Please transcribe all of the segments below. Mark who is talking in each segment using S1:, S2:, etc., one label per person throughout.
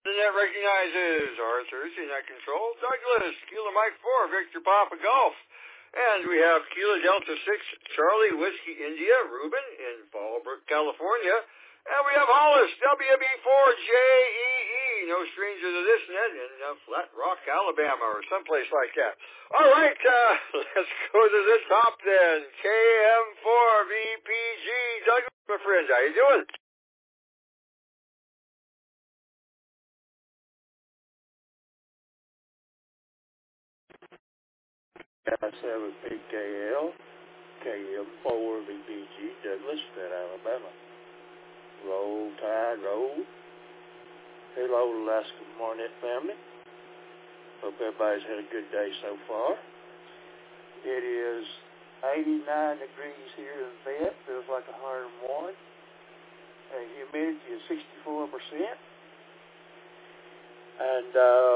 S1: The net recognizes our Thursday night control, Douglas, Kilo Mike 4, Victor Papa Golf. And we have Kilo Delta 6, Charlie Whiskey India, Ruben in Fallbrook, California. And we have Hollis, WB4JEE, no stranger to this net, in Flat Rock, Alabama, or someplace like that. All right, let's go to the top then. KM4VPG, Douglas, my friend, how you doing?
S2: KM7PKL, KM4VPG, Douglas, Fed, Alabama. Roll Tide, roll. Hello, Alaska Marnet family. Hope everybody's had a good day so far. It is 89 degrees here in Fed. Feels like 101. And humidity is 64%. And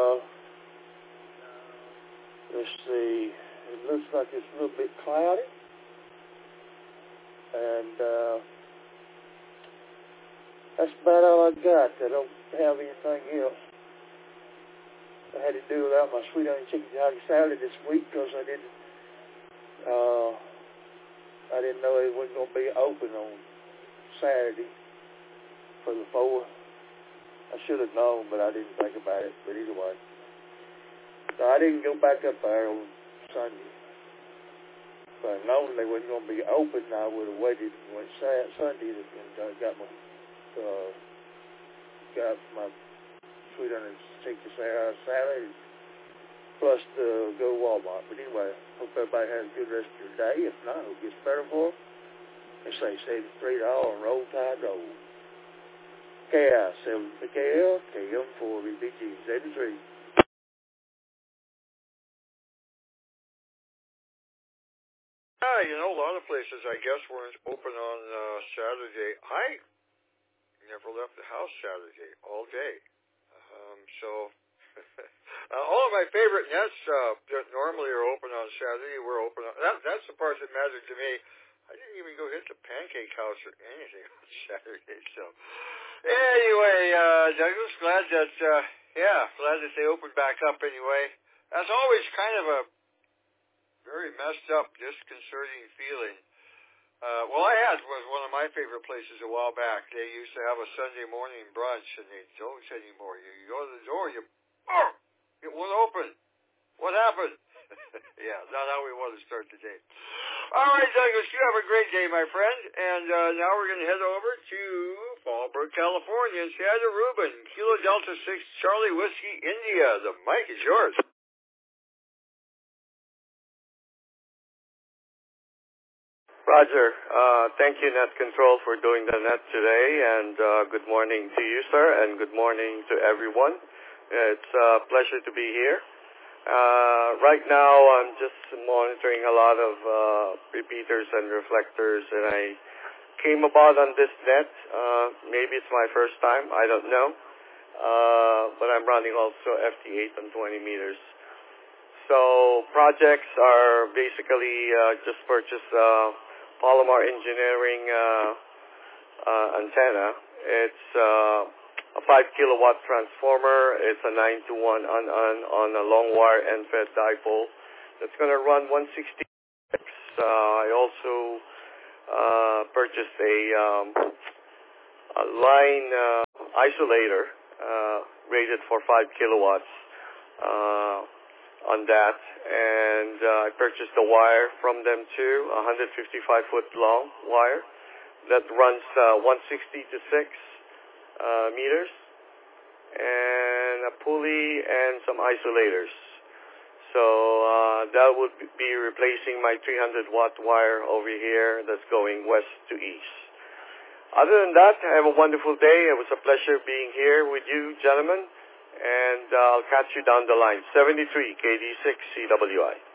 S2: let's see. It looks like it's a little bit cloudy. And that's about all I got. I don't have anything else. I had to do without my sweet onion chicken jockey salad this week because I didn't know it wasn't going to be open on Saturday for the 4th. I should have known, but I didn't think about it. But either way, so I didn't go back up there on Sunday. If I'd known they wasn't going to be open, I would have waited and went Sunday and got my sweet onion chicken salad plus to go to Walmart. But anyway, hope everybody has a good rest of your day. If not, hope it gets better for them. They say $73 and Roll Tide, roll. KI7PKL, KM4VPG, 73.
S1: You know, a lot of places, I guess, weren't open on Saturday. I never left the house Saturday all day. So all of my favorite nets that normally are open on Saturday were open on. That's the part that mattered to me. I didn't even go hit the pancake house or anything on Saturday. So anyway, Douglas, glad that they opened back up anyway. That's always kind of a very messed up, disconcerting feeling. Well, I had was one of my favorite places a while back. They used to have a Sunday morning brunch, and they don't anymore. You go to the door, it won't open. What happened? Yeah, not how we want to start the day. All right, Douglas, you have a great day, my friend. And now we're going to head over to Fallbrook, California, and say hi to Ruben, Kilo Delta 6, Charlie Whiskey, India. The mic is yours.
S3: Roger. Thank you, Net Control, for doing the net today, and good morning to you, sir, and good morning to everyone. It's a pleasure to be here. Right now, I'm just monitoring a lot of repeaters and reflectors, and I came about on this net. Maybe it's my first time, I don't know, but I'm running also FT8 on 20 meters. So projects are basically just purchased Palomar Engineering antenna. It's a 5 kilowatt transformer. It's a 9-to-1 on a long wire end-fed dipole. That's going to run 160. I also purchased a line isolator rated for 5 kilowatts on that, and I purchased a wire from them too, a 155-foot long wire that runs 160 to 6 meters, and a pulley and some isolators. So that would be replacing my 300-watt wire over here that's going west to east. Other than that, have a wonderful day. It was a pleasure being here with you, gentlemen. And I'll catch you down the line. 73 KD6 CWI.